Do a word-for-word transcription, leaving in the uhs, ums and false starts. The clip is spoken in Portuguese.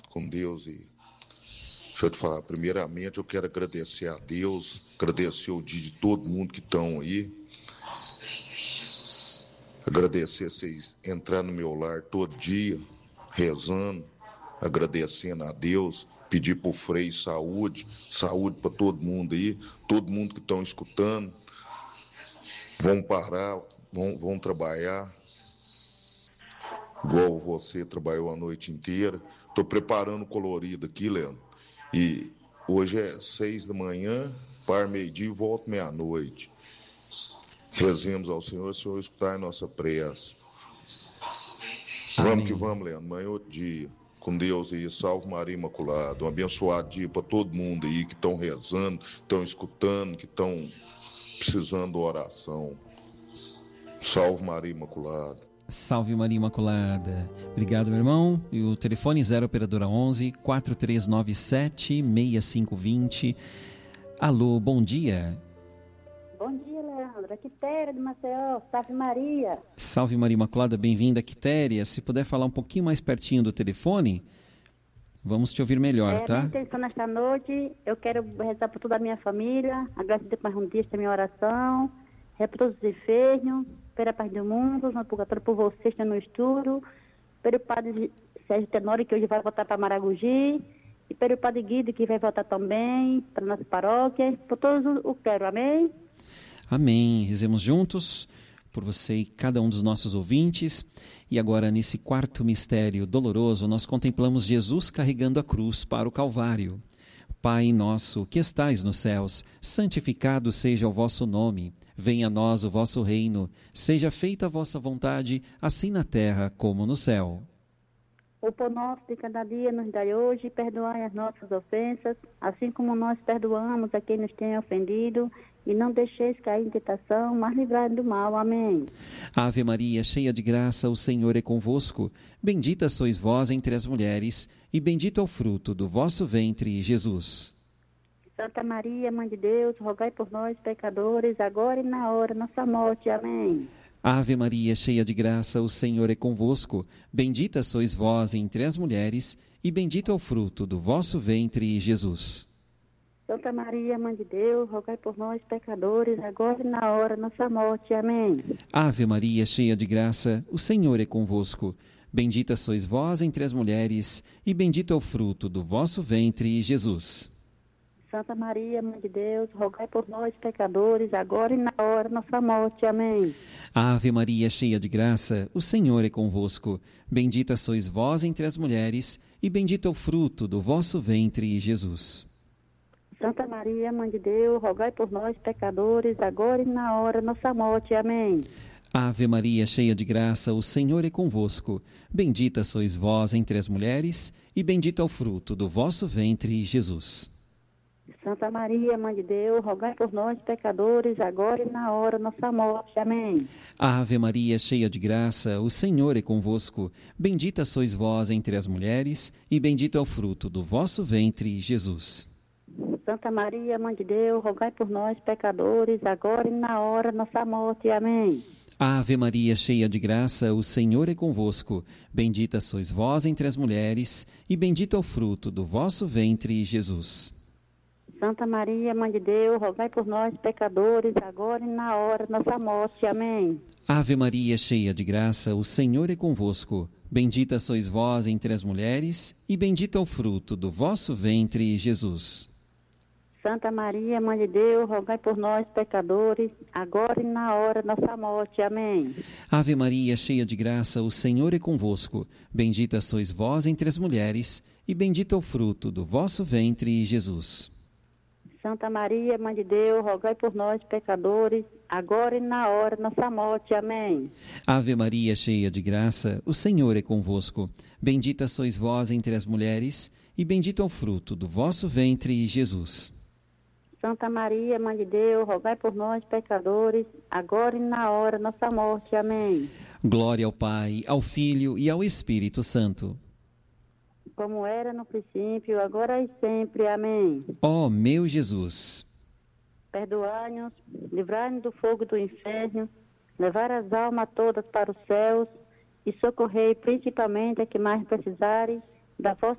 com Deus. E deixa eu te falar, primeiramente eu quero agradecer a Deus, agradecer o dia de todo mundo que estão aí, agradecer vocês entrar no meu lar todo dia, rezando, agradecendo a Deus, pedir para o Frei saúde, saúde para todo mundo aí, todo mundo que estão escutando, vão parar, vão, vão trabalhar, igual você trabalhou a noite inteira. Estou preparando o colorido aqui, Leandro, e hoje é seis da manhã, par meio-dia e volto meia-noite. Rezemos ao Senhor, o Senhor escutar a nossa prece. Amém. Vamos que vamos, Leandro, amanhã é outro dia. Com Deus aí, salve Maria Imaculada, um abençoado dia para todo mundo aí que estão rezando, estão escutando, que estão precisando de oração. Salve Maria Imaculada. Salve Maria Imaculada. Obrigado, meu irmão. E o telefone zero operadora onze, quatro três nove sete, seis cinco dois zero. Alô, bom dia. Bom dia, Leandro. Quitéria de Maceió. Salve Maria. Salve Maria Imaculada, bem-vinda, Quitéria. Se puder falar um pouquinho mais pertinho do telefone, vamos te ouvir melhor, é, tá? Minha intenção nesta noite, eu quero rezar por toda a minha família, agradecer mais um dia esta minha oração, é por todos os enfermos, pela paz do mundo, no purgatório por vocês que estão no estudo, pelo padre Sérgio Tenório, que hoje vai voltar para Maragogi, e pelo padre Guido, que vai voltar também para a nossa paróquia, por todos o quero, amém? Amém. Rezemos juntos por você e cada um dos nossos ouvintes. E agora, nesse quarto mistério doloroso, nós contemplamos Jesus carregando a cruz para o Calvário. Pai nosso, que estais nos céus, santificado seja o vosso nome. Venha a nós o vosso reino. Seja feita a vossa vontade, assim na terra como no céu. O pão nosso de cada dia nos dai hoje, perdoai as nossas ofensas, assim como nós perdoamos a quem nos tem ofendido, e não deixeis cair em tentação, mas livrai do mal. Amém. Ave Maria, cheia de graça, o Senhor é convosco. Bendita sois vós entre as mulheres, e bendito é o fruto do vosso ventre, Jesus. Santa Maria, Mãe de Deus, rogai por nós, pecadores, agora e na hora da nossa morte. Amém. Ave Maria, cheia de graça, o Senhor é convosco. Bendita sois vós entre as mulheres, e bendito é o fruto do vosso ventre, Jesus. Santa Maria, Mãe de Deus, rogai por nós, pecadores, agora e na hora da nossa morte. Amém. Ave Maria, cheia de graça, o Senhor é convosco. Bendita sois vós entre as mulheres, e bendito é o fruto do vosso ventre, Jesus. Santa Maria, Mãe de Deus, rogai por nós, pecadores, agora e na hora da nossa morte. Amém. Ave Maria, cheia de graça, o Senhor é convosco. Bendita sois vós entre as mulheres, e bendito é o fruto do vosso ventre, Jesus. Santa Maria, Mãe de Deus, rogai por nós, pecadores, agora e na hora da nossa morte. Amém. Ave Maria, cheia de graça, o Senhor é convosco. Bendita sois vós entre as mulheres, e bendito é o fruto do vosso ventre, Jesus. Santa Maria, Mãe de Deus, rogai por nós, pecadores, agora e na hora da nossa morte. Amém. Ave Maria, cheia de graça, o Senhor é convosco. Bendita sois vós entre as mulheres, e bendito é o fruto do vosso ventre, Jesus. Santa Maria, Mãe de Deus, rogai por nós, pecadores, agora e na hora da nossa morte. Amém. Ave Maria, cheia de graça, o Senhor é convosco. Bendita sois vós entre as mulheres, e bendito é o fruto do vosso ventre, Jesus. Santa Maria, Mãe de Deus, rogai por nós, pecadores, agora e na hora da nossa morte. Amém. Ave Maria, cheia de graça, o Senhor é convosco. Bendita sois vós entre as mulheres, e bendito é o fruto do vosso ventre, Jesus. Santa Maria, Mãe de Deus, rogai por nós, pecadores, agora e na hora da nossa morte. Amém. Ave Maria, cheia de graça, o Senhor é convosco. Bendita sois vós entre as mulheres, e bendito é o fruto do vosso ventre, Jesus. Santa Maria, Mãe de Deus, rogai por nós, pecadores, agora e na hora da nossa morte. Amém. Ave Maria, cheia de graça, o Senhor é convosco. Bendita sois vós entre as mulheres, e bendito é o fruto do vosso ventre, Jesus. Santa Maria, Mãe de Deus, rogai por nós, pecadores, agora e na hora da nossa morte. Amém. Glória ao Pai, ao Filho e ao Espírito Santo. Como era no princípio, agora e sempre. Amém. Ó meu Jesus, perdoai-nos, livrai-nos do fogo do inferno, levar as almas todas para os céus e socorrei principalmente a que mais precisarem da vossa